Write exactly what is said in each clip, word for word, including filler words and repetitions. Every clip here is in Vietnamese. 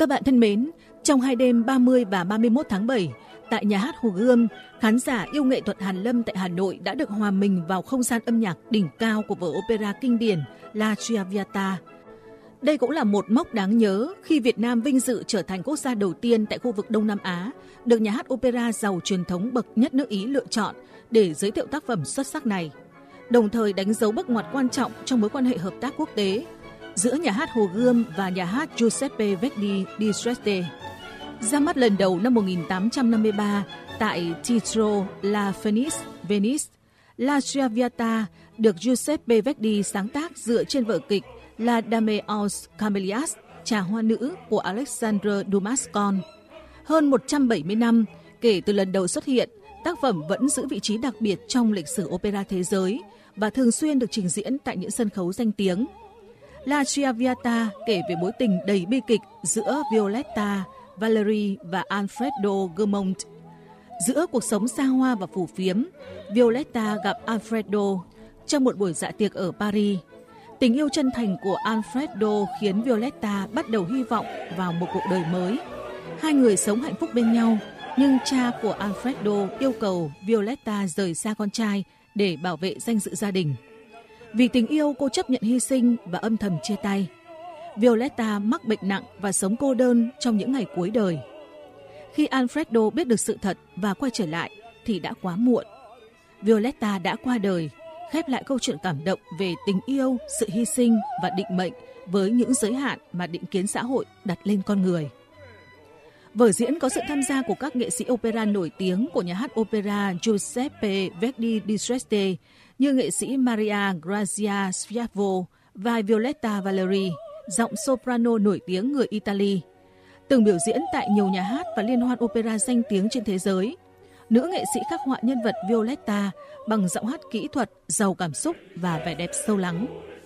Các bạn thân mến, trong hai đêm ba mươi và ba mươi mốt tháng bảy, tại Nhà hát Hồ Gươm, khán giả yêu nghệ thuật hàn lâm tại Hà Nội đã được hòa mình vào không gian âm nhạc đỉnh cao của vở opera kinh điển La Traviata. Đây cũng là một mốc đáng nhớ khi Việt Nam vinh dự trở thành quốc gia đầu tiên tại khu vực Đông Nam Á được nhà hát opera giàu truyền thống bậc nhất nước Ý lựa chọn để giới thiệu tác phẩm xuất sắc này, đồng thời đánh dấu bước ngoặt quan trọng trong mối quan hệ hợp tác quốc tế giữa Nhà hát Hồ Gươm và Nhà hát Giuseppe Verdi di Trieste. Ra mắt lần đầu năm một nghìn tám trăm năm mươi ba tại Teatro La Fenice, Venice, La Traviata được Giuseppe Verdi sáng tác dựa trên vở kịch La Dame aux Camélias, Trà hoa nữ của Alexandre Dumas Con. Hơn một trăm bảy mươi năm kể từ lần đầu xuất hiện, tác phẩm vẫn giữ vị trí đặc biệt trong lịch sử opera thế giới và thường xuyên được trình diễn tại những sân khấu danh tiếng. La Traviata kể về mối tình đầy bi kịch giữa Violetta Valeri và Alfredo Germont. Giữa cuộc sống xa hoa và phù phiếm, Violetta gặp Alfredo trong một buổi dạ tiệc ở Paris. Tình yêu chân thành của Alfredo khiến Violetta bắt đầu hy vọng vào một cuộc đời mới. Hai người sống hạnh phúc bên nhau, nhưng cha của Alfredo yêu cầu Violetta rời xa con trai để bảo vệ danh dự gia đình. Vì tình yêu, cô chấp nhận hy sinh và âm thầm chia tay. Violetta mắc bệnh nặng và sống cô đơn trong những ngày cuối đời. Khi Alfredo biết được sự thật và quay trở lại thì đã quá muộn. Violetta đã qua đời, khép lại câu chuyện cảm động về tình yêu, sự hy sinh và định mệnh với những giới hạn mà định kiến xã hội đặt lên con người. Vở diễn có sự tham gia của các nghệ sĩ opera nổi tiếng của nhà hát opera Giuseppe Verdi di Trieste như nghệ sĩ Maria Grazia Schiavo vai Violetta Valeri, giọng soprano nổi tiếng người Italy. Từng biểu diễn tại nhiều nhà hát và liên hoan opera danh tiếng trên thế giới, nữ nghệ sĩ khắc họa nhân vật Violetta bằng giọng hát kỹ thuật, giàu cảm xúc và vẻ đẹp sâu lắng.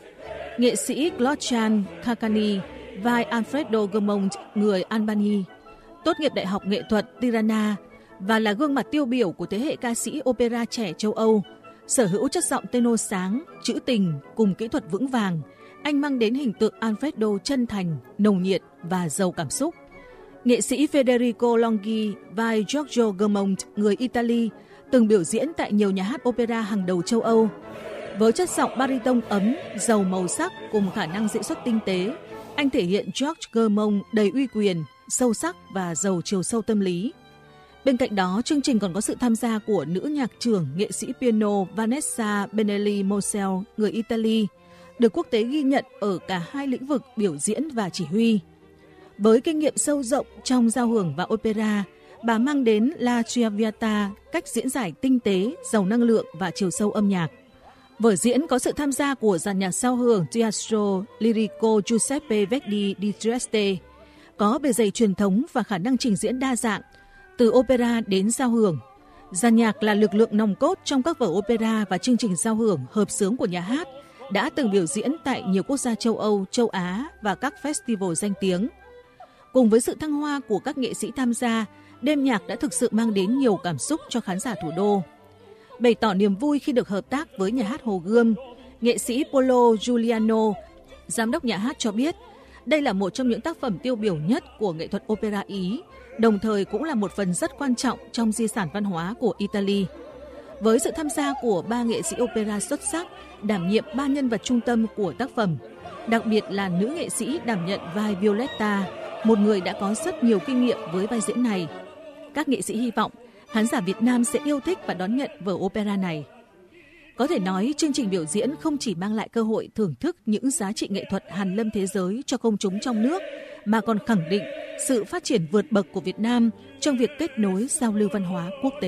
Nghệ sĩ Glaucian Caccani vai Alfredo Germont, người Albania, tốt nghiệp Đại học Nghệ thuật Tirana và là gương mặt tiêu biểu của thế hệ ca sĩ opera trẻ châu Âu. Sở hữu chất giọng tenor sáng, trữ tình cùng kỹ thuật vững vàng, anh mang đến hình tượng Alfredo chân thành, nồng nhiệt và giàu cảm xúc. Nghệ sĩ Federico Longhi vai Giorgio Germont, người Italy, từng biểu diễn tại nhiều nhà hát opera hàng đầu châu Âu. Với chất giọng baritone ấm, giàu màu sắc cùng khả năng diễn xuất tinh tế, anh thể hiện George Germont đầy uy quyền, sâu sắc và giàu chiều sâu tâm lý. Bên cạnh đó, chương trình còn có sự tham gia của nữ nhạc trưởng, nghệ sĩ piano Vanessa Benelli Mosel, người Italy, được quốc tế ghi nhận ở cả hai lĩnh vực biểu diễn và chỉ huy. Với kinh nghiệm sâu rộng trong giao hưởng và opera, bà mang đến La Traviata cách diễn giải tinh tế, giàu năng lượng và chiều sâu âm nhạc. Vở diễn có sự tham gia của dàn nhạc giao hưởng Teatro Lirico Giuseppe Verdi di Trieste, có bề dày truyền thống và khả năng trình diễn đa dạng, từ opera đến giao hưởng. Dàn nhạc là lực lượng nòng cốt trong các vở opera và chương trình giao hưởng hợp xướng của nhà hát, đã từng biểu diễn tại nhiều quốc gia châu Âu, châu Á và các festival danh tiếng. Cùng với sự thăng hoa của các nghệ sĩ tham gia, đêm nhạc đã thực sự mang đến nhiều cảm xúc cho khán giả thủ đô. Bày tỏ niềm vui khi được hợp tác với nhà hát Hồ Gươm, nghệ sĩ Paolo Giuliano, giám đốc nhà hát cho biết, đây là một trong những tác phẩm tiêu biểu nhất của nghệ thuật opera Ý, đồng thời cũng là một phần rất quan trọng trong di sản văn hóa của Italy. Với sự tham gia của ba nghệ sĩ opera xuất sắc, đảm nhiệm ba nhân vật trung tâm của tác phẩm, đặc biệt là nữ nghệ sĩ đảm nhận vai Violetta, một người đã có rất nhiều kinh nghiệm với vai diễn này. Các nghệ sĩ hy vọng khán giả Việt Nam sẽ yêu thích và đón nhận vở opera này. Có thể nói, chương trình biểu diễn không chỉ mang lại cơ hội thưởng thức những giá trị nghệ thuật hàn lâm thế giới cho công chúng trong nước, mà còn khẳng định sự phát triển vượt bậc của Việt Nam trong việc kết nối giao lưu văn hóa quốc tế.